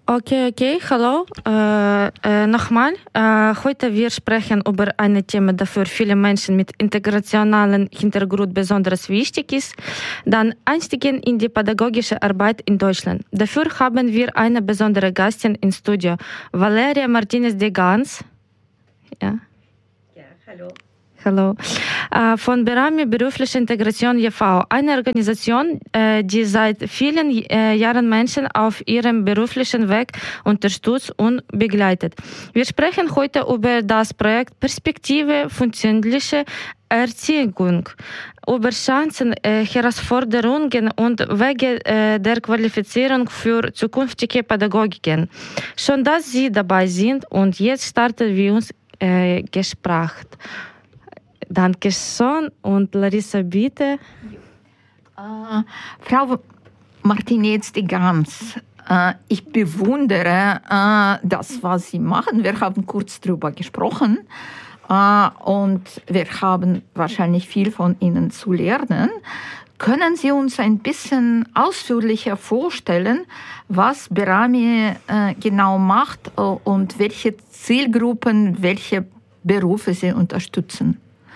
Okay, hallo. Nochmal. Heute wir sprechen über ein Thema, das für viele Menschen mit integrationalen Hintergrund besonders wichtig ist. Dann Einstiegen in die pädagogische Arbeit in Deutschland. Dafür haben wir eine besondere Gastin im Studio, Valeria Martinez de Gans. Ja, hallo. Hallo. Von Berami Berufliche Integration e.V., eine Organisation, die seit vielen Jahren Menschen auf ihrem beruflichen Weg unterstützt und begleitet. Wir sprechen heute über das Projekt Perspektive funktionelle Erziehung, über Chancen, Herausforderungen und Wege der Qualifizierung für zukünftige Pädagogiken. Schön, dass Sie dabei sind und jetzt starten wir uns Gespräch. Dankeschön. Und Larissa, bitte. Frau Martinez de Gans, ich bewundere das, was Sie machen. Wir haben kurz darüber gesprochen und wir haben wahrscheinlich viel von Ihnen zu lernen. Können Sie uns ein bisschen ausführlicher vorstellen, was Berami genau macht und welche Zielgruppen, welche Berufe Sie unterstützen?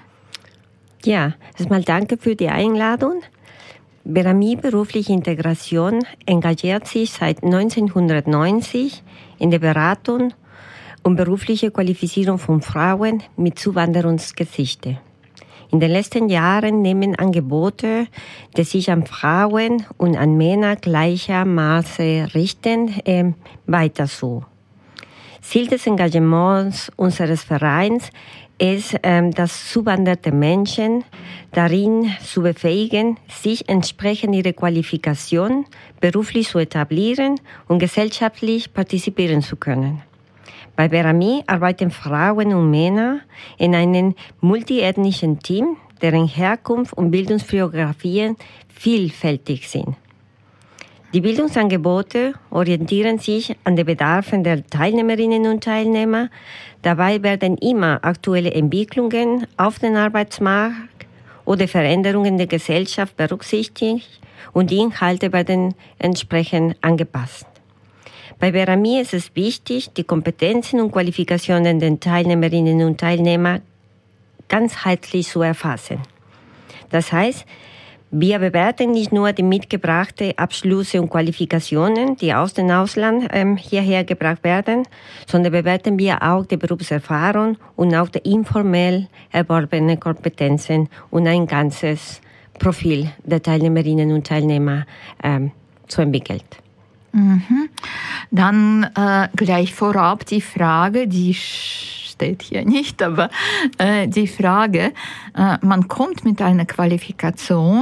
Ja, erstmal danke für die Einladung. Berami Berufliche Integration engagiert sich seit 1990 in der Beratung und berufliche Qualifizierung von Frauen mit Zuwanderungsgeschichte. In den letzten Jahren nehmen Angebote, die sich an Frauen und an Männer gleichermaßen richten, weiter zu. Ziel des Engagements unseres Vereins ist, dass zuwanderte Menschen darin zu befähigen, sich entsprechend ihrer Qualifikation beruflich zu etablieren und gesellschaftlich partizipieren zu können. Bei Berami arbeiten Frauen und Männer in einem multiethnischen Team, deren Herkunft und Bildungsbiografien vielfältig sind. Die Bildungsangebote orientieren sich an den Bedarfen der Teilnehmerinnen und Teilnehmer. Dabei werden immer aktuelle Entwicklungen auf dem Arbeitsmarkt oder Veränderungen der Gesellschaft berücksichtigt und die Inhalte werden entsprechend angepasst. Bei Berami ist es wichtig, die Kompetenzen und Qualifikationen der Teilnehmerinnen und Teilnehmer ganzheitlich zu erfassen. Das heißt, wir bewerten nicht nur die mitgebrachten Abschlüsse und Qualifikationen, die aus dem Ausland hierher gebracht werden, sondern bewerten wir auch die Berufserfahrung und auch die informell erworbenen Kompetenzen und ein ganzes Profil der Teilnehmerinnen und Teilnehmer zu entwickeln. Mhm. Dann gleich vorab die Frage, die steht hier nicht, aber die Frage, man kommt mit einer Qualifikation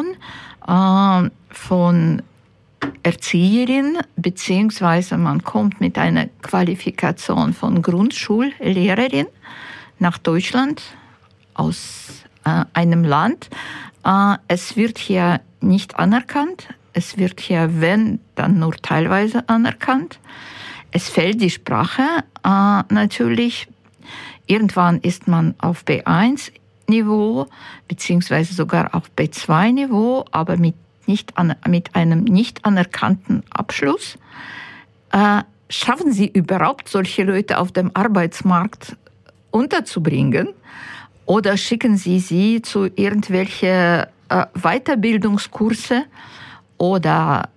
von Erzieherin, beziehungsweise man kommt mit einer Qualifikation von Grundschullehrerin nach Deutschland aus einem Land. Es wird hier nicht anerkannt. Es wird hier, wenn, dann nur teilweise anerkannt. Es fällt die Sprache natürlich. Irgendwann ist man auf B1-Niveau, beziehungsweise sogar auf B2-Niveau, aber mit einem nicht anerkannten Abschluss. Schaffen Sie überhaupt, solche Leute auf dem Arbeitsmarkt unterzubringen? Oder schicken Sie sie zu irgendwelchen Weiterbildungskurse oder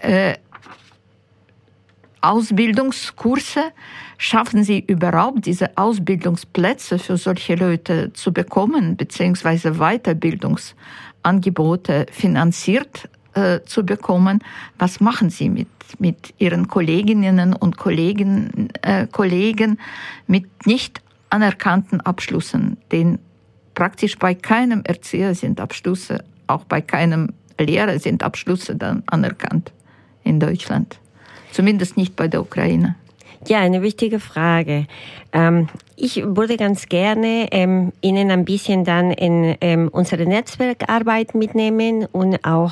Ausbildungskurse? Schaffen Sie überhaupt, diese Ausbildungsplätze für solche Leute zu bekommen, beziehungsweise Weiterbildungsangebote finanziert zu bekommen? Was machen Sie mit Ihren Kolleginnen und Kollegen mit nicht anerkannten Abschlüssen? Denn praktisch bei keinem Erzieher sind Abschlüsse, auch bei keinem Lehrer sind Abschlüsse dann anerkannt in Deutschland. Zumindest nicht bei der Ukraine. Ja, eine wichtige Frage. Ich würde ganz gerne Ihnen ein bisschen dann in unsere Netzwerkarbeit mitnehmen und auch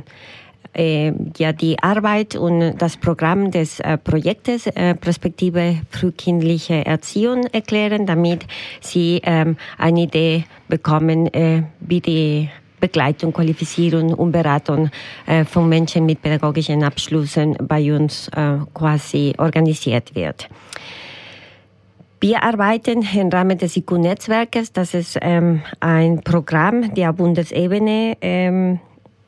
die Arbeit und das Programm des Projektes Perspektive frühkindliche Erziehung erklären, damit Sie eine Idee bekommen, wie die Begleitung, Qualifizierung und Beratung von Menschen mit pädagogischen Abschlüssen bei uns quasi organisiert wird. Wir arbeiten im Rahmen des IQ-Netzwerkes. Das ist ein Programm, der auf Bundesebene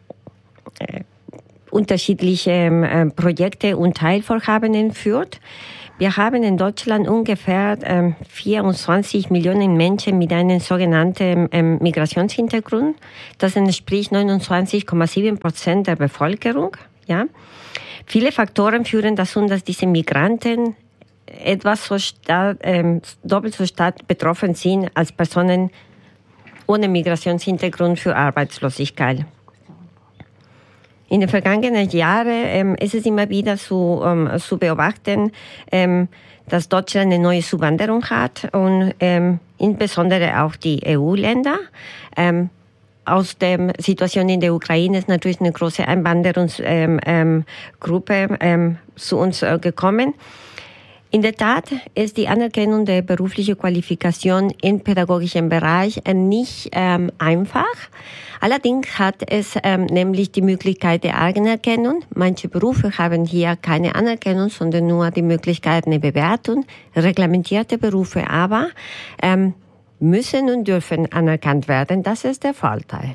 unterschiedliche Projekte und Teilvorhaben führt. Wir haben in Deutschland ungefähr 24 Millionen Menschen mit einem sogenannten Migrationshintergrund. Das entspricht 29,7% der Bevölkerung. Ja. Viele Faktoren führen dazu, dass diese Migranten doppelt so stark betroffen sind als Personen ohne Migrationshintergrund für Arbeitslosigkeit. In den vergangenen Jahren ist es immer wieder zu beobachten, dass Deutschland eine neue Zuwanderung hat und insbesondere auch die EU-Länder. Aus der Situation in der Ukraine ist natürlich eine große Einwanderungsgruppe zu uns gekommen. In der Tat ist die Anerkennung der beruflichen Qualifikation im pädagogischen Bereich nicht einfach. Allerdings hat es nämlich die Möglichkeit der Anerkennung. Manche Berufe haben hier keine Anerkennung, sondern nur die Möglichkeit einer Bewertung. Reglementierte Berufe aber müssen und dürfen anerkannt werden. Das ist der Vorteil.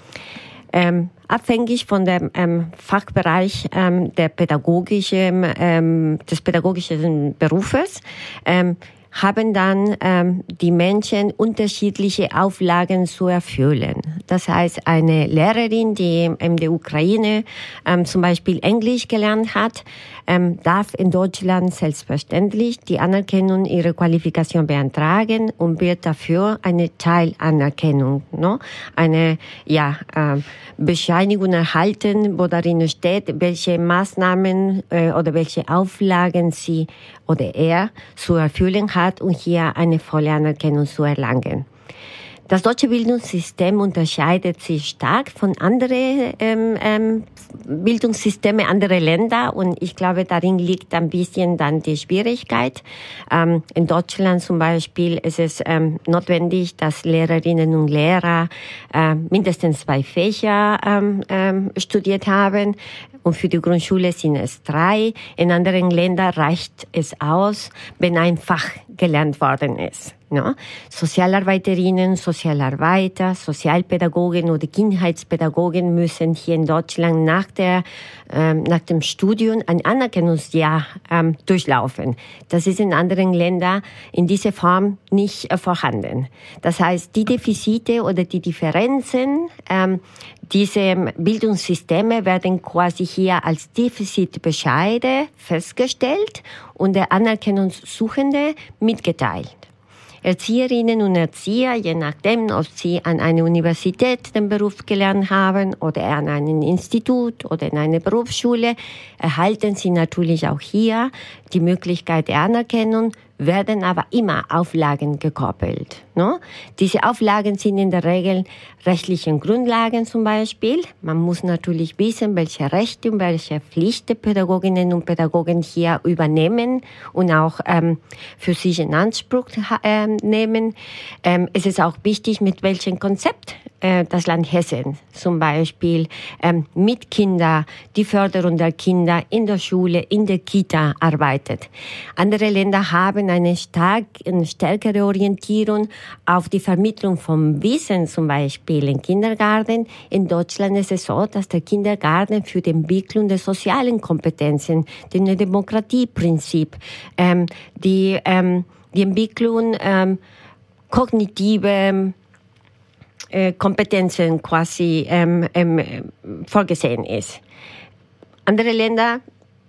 Abhängig von dem Fachbereich des pädagogischen Berufes haben dann die Menschen unterschiedliche Auflagen zu erfüllen. Das heißt, eine Lehrerin, die in der Ukraine zum Beispiel Englisch gelernt hat, darf in Deutschland selbstverständlich die Anerkennung ihrer Qualifikation beantragen und wird dafür eine Teilanerkennung, eine Bescheinigung erhalten, wo darin steht, welche Maßnahmen oder welche Auflagen sie oder er zu erfüllen hat, um hier eine volle Anerkennung zu erlangen. Das deutsche Bildungssystem unterscheidet sich stark von anderen Bildungssystemen anderer Länder und ich glaube, darin liegt ein bisschen dann die Schwierigkeit. In Deutschland zum Beispiel ist es notwendig, dass Lehrerinnen und Lehrer mindestens 2 Fächer studiert haben. Und für die Grundschule sind es 3. In anderen Ländern reicht es aus, wenn ein Fach gelernt worden ist. No? Sozialarbeiterinnen, Sozialarbeiter, Sozialpädagogen oder Kindheitspädagogen müssen hier in Deutschland nach dem Studium ein Anerkennungsjahr durchlaufen. Das ist in anderen Ländern in dieser Form nicht vorhanden. Das heißt, die Defizite oder die Differenzen diese Bildungssysteme werden quasi hier als Defizitbescheide festgestellt und der Anerkennungssuchende mitgeteilt. Erzieherinnen und Erzieher, je nachdem, ob sie an einer Universität den Beruf gelernt haben oder an einem Institut oder in einer Berufsschule, erhalten sie natürlich auch hier die Möglichkeit der Anerkennung, werden aber immer Auflagen gekoppelt. No? Diese Auflagen sind in der Regel rechtlichen Grundlagen zum Beispiel. Man muss natürlich wissen, welche Rechte und welche Pflichten Pädagoginnen und Pädagogen hier übernehmen und auch für sich in Anspruch nehmen. Es ist auch wichtig, mit welchem Konzept das Land Hessen zum Beispiel mit Kindern, die Förderung der Kinder in der Schule, in der Kita arbeitet. Andere Länder haben eine stärkere Orientierung auf die Vermittlung von Wissen, zum Beispiel im Kindergarten. In Deutschland ist es so, dass der Kindergarten für die Entwicklung der sozialen Kompetenzen, dem Demokratieprinzip, die Entwicklung kognitive Kompetenzen quasi vorgesehen ist. Andere Länder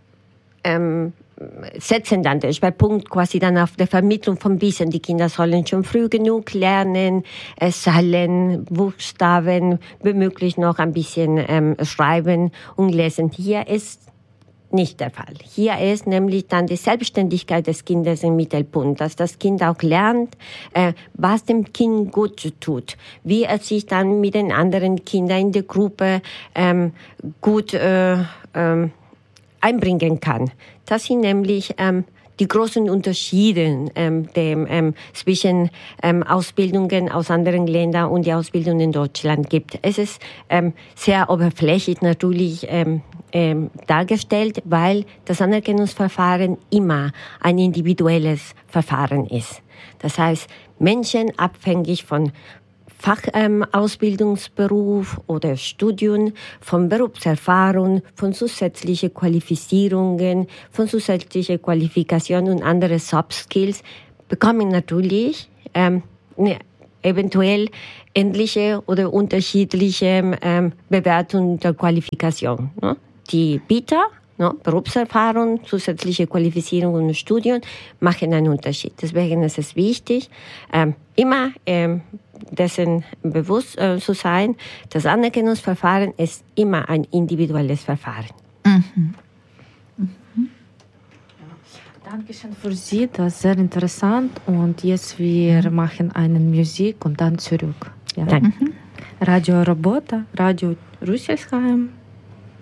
setzen dann den Schwerpunkt quasi dann auf der Vermittlung von Wissen. Die Kinder sollen schon früh genug lernen, Zahlen, Buchstaben, womöglich noch ein bisschen schreiben und lesen. Hier ist nicht der Fall. Hier ist nämlich dann die Selbstständigkeit des Kindes im Mittelpunkt, dass das Kind auch lernt, was dem Kind gut tut, wie er sich dann mit den anderen Kindern in der Gruppe gut einbringen kann. Das sind nämlich die großen Unterschiede zwischen Ausbildungen aus anderen Ländern und die Ausbildung in Deutschland gibt. Es ist sehr oberflächlich natürlich dargestellt, weil das Anerkennungsverfahren immer ein individuelles Verfahren ist. Das heißt, Menschen abhängig von Fachausbildungsberuf oder Studium, von Berufserfahrung, von zusätzlichen Qualifizierungen, von zusätzlichen Qualifikationen und andere Soft Skills bekommen natürlich eventuell ähnliche oder unterschiedliche Bewertungen der Qualifikation. Ne? Die Bieter, Berufserfahrung, zusätzliche Qualifizierung und Studium machen einen Unterschied. Deswegen ist es wichtig, immer dessen bewusst zu sein, das Anerkennungsverfahren ist immer ein individuelles Verfahren. Mhm. Mhm. Dankeschön für Sie, das ist sehr interessant. Und jetzt wir machen eine Musik und dann zurück. Ja. Danke. Radio Robota, Radio Rüsselsheim.